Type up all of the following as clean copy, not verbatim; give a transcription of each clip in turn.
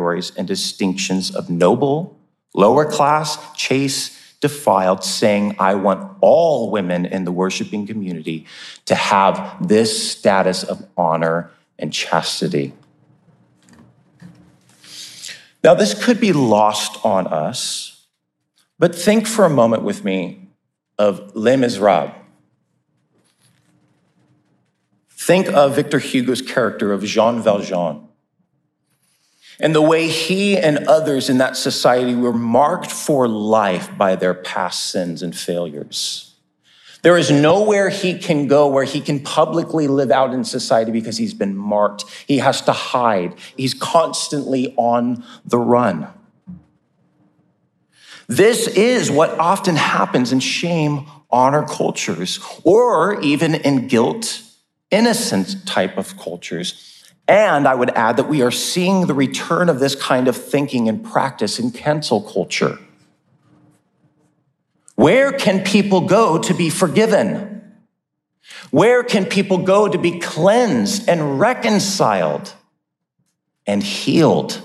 categories and distinctions of noble, lower class, chaste, defiled, saying, I want all women in the worshiping community to have this status of honor and chastity. Now, this could be lost on us, but think for a moment with me of Les Miserables. Think of Victor Hugo's character of Jean Valjean and the way he and others in that society were marked for life by their past sins and failures. There is nowhere he can go where he can publicly live out in society because he's been marked. He has to hide. He's constantly on the run. This is what often happens in shame, honor cultures, or even in guilt, innocent type of cultures. And I would add that we are seeing the return of this kind of thinking and practice in cancel culture. Where can people go to be forgiven? Where can people go to be cleansed and reconciled and healed?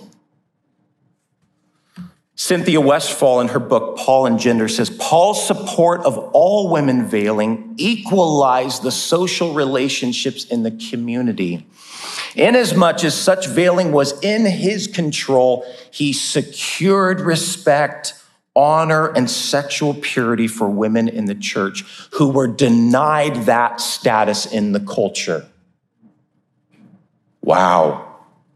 Cynthia Westfall, in her book, Paul and Gender, says, Paul's support of all women veiling equalized the social relationships in the community. Inasmuch as such veiling was in his control, he secured respect, honor, and sexual purity for women in the church who were denied that status in the culture. Wow.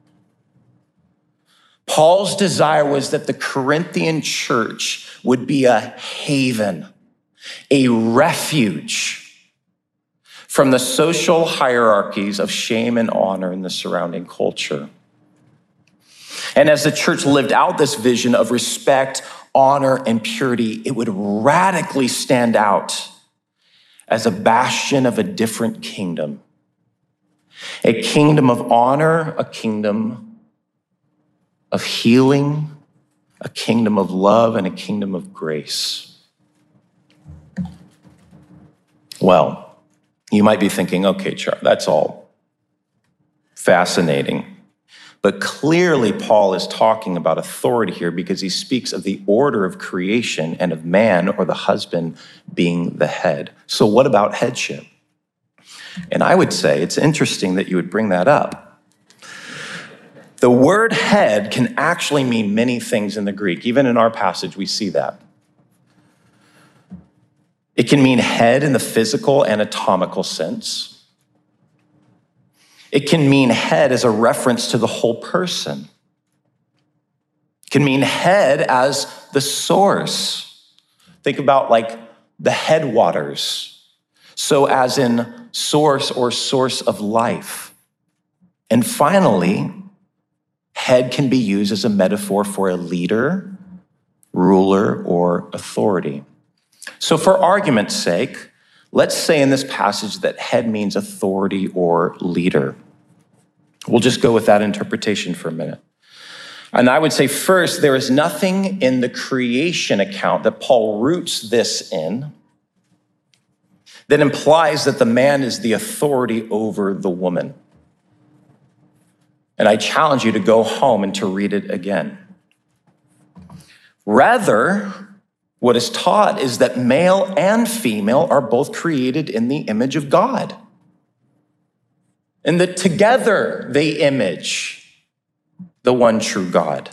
Paul's desire was that the Corinthian church would be a haven, a refuge from the social hierarchies of shame and honor in the surrounding culture. And as the church lived out this vision of respect, honor, and purity, it would radically stand out as a bastion of a different kingdom. A kingdom of honor, a kingdom of healing, a kingdom of love, and a kingdom of grace. Well, you might be thinking, okay, Charles, that's all fascinating. But clearly, Paul is talking about authority here because he speaks of the order of creation and of man or the husband being the head. So what about headship? And I would say it's interesting that you would bring that up. The word head can actually mean many things in the Greek. Even in our passage, we see that. It can mean head in the physical, anatomical sense. It can mean head as a reference to the whole person. It can mean head as the source. Think about like the headwaters. So as in source or source of life. And finally, head can be used as a metaphor for a leader, ruler, or authority. So for argument's sake, let's say in this passage that head means authority or leader. We'll just go with that interpretation for a minute. And I would say first, there is nothing in the creation account that Paul roots this in that implies that the man is the authority over the woman. And I challenge you to go home and to read it again. Rather, what is taught is that male and female are both created in the image of God. And that together they image the one true God.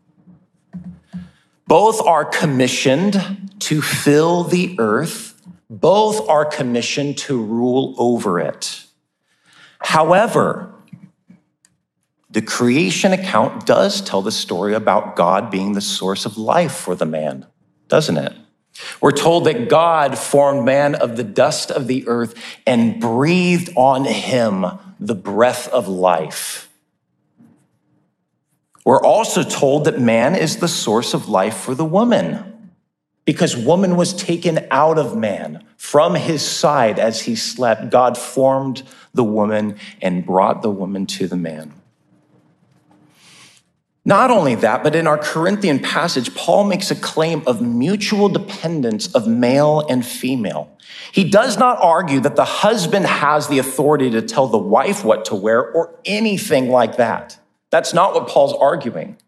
Both are commissioned to fill the earth. Both are commissioned to rule over it. However, the creation account does tell the story about God being the source of life for the man, doesn't it? We're told that God formed man of the dust of the earth and breathed on him the breath of life. We're also told that man is the source of life for the woman because woman was taken out of man from his side as he slept. God formed the woman and brought the woman to the man. Not only that, but in our Corinthian passage, Paul makes a claim of mutual dependence of male and female. He does not argue that the husband has the authority to tell the wife what to wear or anything like that. That's not what Paul's arguing.